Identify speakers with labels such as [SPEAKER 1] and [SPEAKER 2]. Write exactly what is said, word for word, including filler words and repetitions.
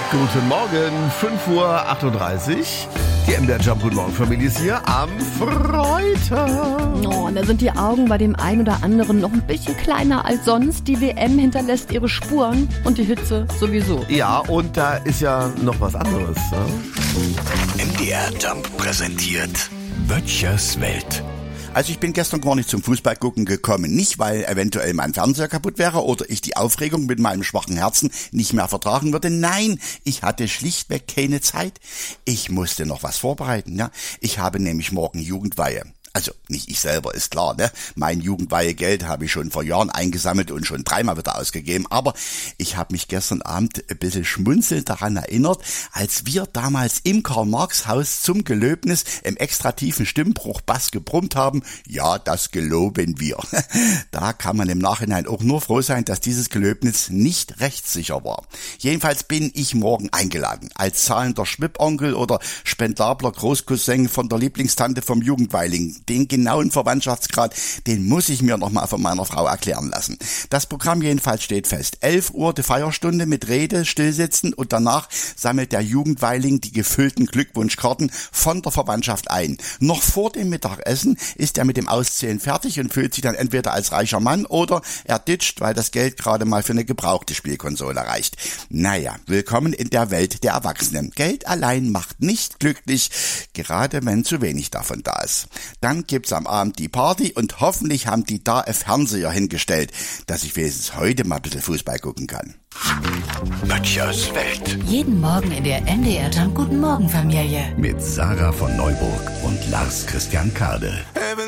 [SPEAKER 1] Guten Morgen, fünf Uhr achtunddreißig. Die M D R Jump Guten Morgen Familie ist hier am Freitag.
[SPEAKER 2] Oh, und da sind die Augen bei dem einen oder anderen noch ein bisschen kleiner als sonst. Die W M hinterlässt ihre Spuren und die Hitze sowieso.
[SPEAKER 1] Ja, und da ist ja noch was anderes. Ne?
[SPEAKER 3] M D R Jump präsentiert Böttchers Welt.
[SPEAKER 4] Also ich bin gestern gar nicht zum Fußball gucken gekommen. Nicht, weil eventuell mein Fernseher kaputt wäre oder ich die Aufregung mit meinem schwachen Herzen nicht mehr vertragen würde. Nein, ich hatte schlichtweg keine Zeit. Ich musste noch was vorbereiten. Ja? Ich habe nämlich morgen Jugendweihe. Also nicht ich selber, ist klar, ne? Mein Jugendweihegeld habe ich schon vor Jahren eingesammelt und schon dreimal wieder ausgegeben. Aber ich habe mich gestern Abend ein bisschen schmunzelnd daran erinnert, als wir damals im Karl-Marx-Haus zum Gelöbnis im extra tiefen Stimmbruch Bass gebrummt haben. Ja, das geloben wir. Da kann man im Nachhinein auch nur froh sein, dass dieses Gelöbnis nicht rechtssicher war. Jedenfalls bin ich morgen eingeladen. Als zahlender Schwibonkel oder spendabler Großcousin von der Lieblingstante vom Jugendweiling. Den genauen Verwandtschaftsgrad, den muss ich mir nochmal von meiner Frau erklären lassen. Das Programm jedenfalls steht fest. elf Uhr die Feierstunde mit Rede, Stillsitzen und danach sammelt der Jugendweiling die gefüllten Glückwunschkarten von der Verwandtschaft ein. Noch vor dem Mittagessen ist er mit dem Auszählen fertig und fühlt sich dann entweder als reicher Mann oder er ditcht, weil das Geld gerade mal für eine gebrauchte Spielkonsole reicht. Naja, willkommen in der Welt der Erwachsenen. Geld allein macht nicht glücklich, gerade wenn zu wenig davon da ist. Dann gibt's am Abend die Party und hoffentlich haben die da ein Fernseher hingestellt, dass ich wenigstens heute mal ein bisschen Fußball gucken kann.
[SPEAKER 3] Böttchers Welt.
[SPEAKER 5] Jeden Morgen in der M D R Jump Guten Morgen Familie.
[SPEAKER 3] Mit Sarah von Neuburg und Lars Christian Kade.